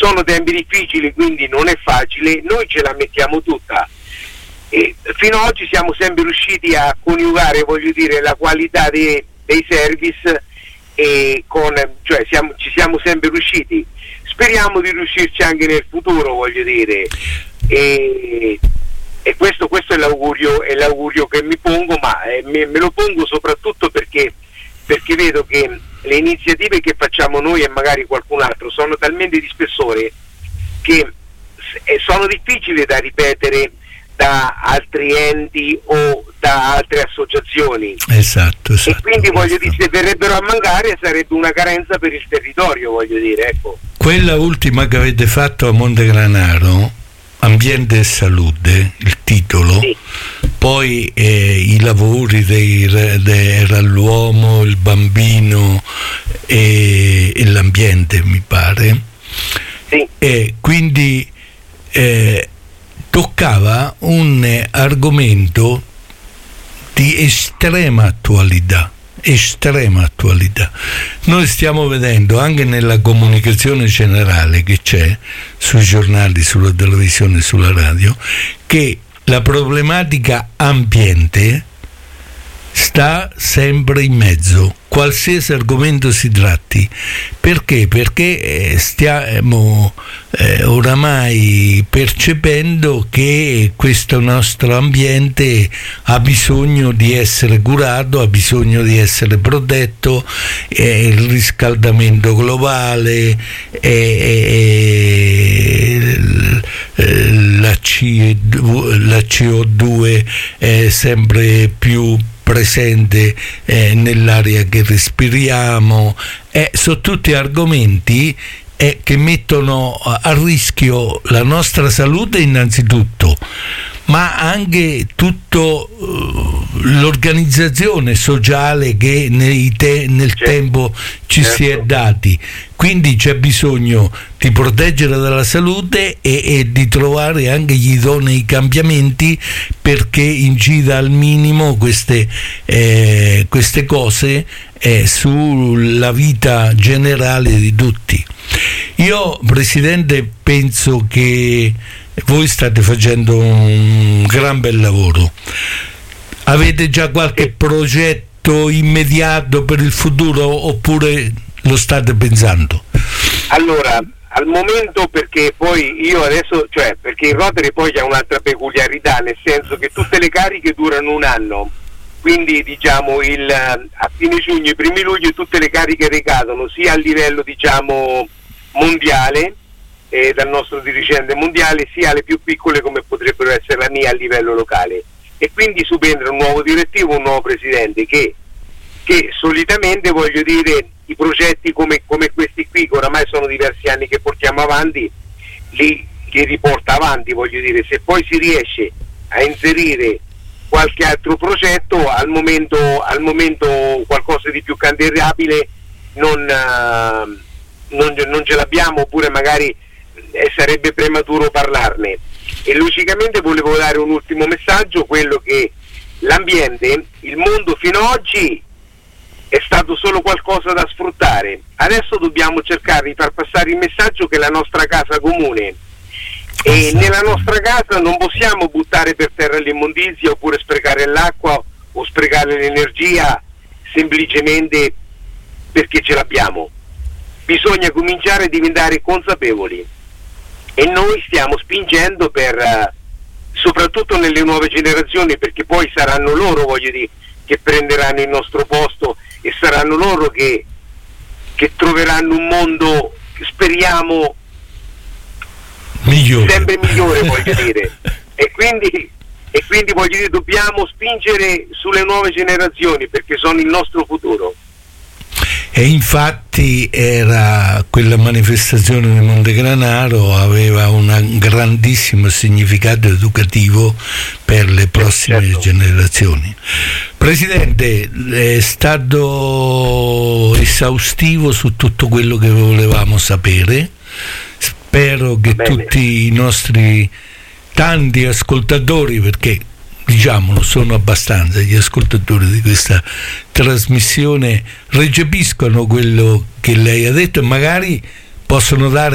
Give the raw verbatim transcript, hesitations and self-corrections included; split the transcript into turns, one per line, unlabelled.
sono tempi difficili, quindi non è facile, noi ce la mettiamo tutta. E fino ad oggi siamo sempre riusciti a coniugare, voglio dire, la qualità dei, dei service e con, cioè siamo, ci siamo sempre riusciti. Speriamo di riuscirci anche nel futuro, voglio dire, e, e questo, questo è l'augurio, è l'augurio che mi pongo, ma eh, me, me lo pongo soprattutto perché, perché vedo che le iniziative che facciamo noi e magari qualcun altro sono talmente di spessore che sono difficili da ripetere da altri enti o da altre associazioni.
Esatto, esatto.
E quindi voglio dire, se verrebbero a mancare sarebbe una carenza per il territorio, voglio dire, ecco.
Quella ultima che avete fatto a Montegranaro, Ambiente e Salute, il titolo, sì. Poi eh, i lavori dei, dei, era l'uomo, il bambino e, e l'ambiente, mi pare.
Sì.
E quindi eh, toccava un argomento di estrema attualità, estrema attualità. Noi stiamo vedendo anche nella comunicazione generale che c'è sui giornali, sulla televisione, sulla radio, che la problematica ambiente sta sempre in mezzo, qualsiasi argomento si tratti. Perché? Perché stiamo eh, oramai percependo che questo nostro ambiente ha bisogno di essere curato, ha bisogno di essere protetto, eh, il riscaldamento globale, eh, eh, la C O due è sempre più presente eh, nell'aria che respiriamo, eh, sono tutti argomenti eh, che mettono a rischio la nostra salute innanzitutto, ma anche tutto uh, l'organizzazione sociale che nei te- nel certo. tempo ci certo. si è dati. Quindi c'è bisogno di proteggere dalla salute e, e di trovare anche gli idonei cambiamenti perché incida al minimo queste, eh, queste cose eh, sulla vita generale di tutti. Io, Presidente, penso che voi state facendo un gran bel lavoro. Avete già qualche progetto immediato per il futuro oppure lo state pensando?
Allora, al momento, perché poi io adesso, cioè perché il Rotary poi ha un'altra peculiarità, nel senso che tutte le cariche durano un anno, quindi diciamo il, a fine giugno, i primi luglio tutte le cariche ricadono sia a livello diciamo mondiale eh, dal nostro dirigente mondiale, sia alle più piccole come potrebbero essere la mia a livello locale, e quindi subentra un nuovo direttivo, un nuovo presidente che, che solitamente, voglio dire, i progetti come, come questi qui, che oramai sono diversi anni che portiamo avanti, li, li riporta avanti, voglio dire. Se poi si riesce a inserire qualche altro progetto, al momento, al momento qualcosa di più cantierabile non, uh, non, non ce l'abbiamo, oppure magari eh, sarebbe prematuro parlarne. E logicamente volevo dare un ultimo messaggio, quello che l'ambiente, il mondo fino ad oggi è stato solo qualcosa da sfruttare. Adesso dobbiamo cercare di far passare il messaggio che è la nostra casa comune, e nella nostra casa non possiamo buttare per terra l'immondizia oppure sprecare l'acqua o sprecare l'energia semplicemente perché ce l'abbiamo. Bisogna cominciare a diventare consapevoli, e noi stiamo spingendo per soprattutto nelle nuove generazioni, perché poi saranno loro, voglio dire, che prenderanno il nostro posto e saranno loro che, che troveranno un mondo, speriamo,
migliore.
sempre migliore, voglio dire. E quindi, e quindi voglio dire, dobbiamo spingere sulle nuove generazioni perché sono il nostro futuro.
E infatti era quella manifestazione di Montegranaro aveva un grandissimo significato educativo per le prossime certo. generazioni. Presidente, è stato esaustivo su tutto quello che volevamo sapere. Spero che tutti i nostri tanti ascoltatori, perché diciamolo, sono abbastanza gli ascoltatori di questa trasmissione, recepiscono quello che lei ha detto e magari possono dare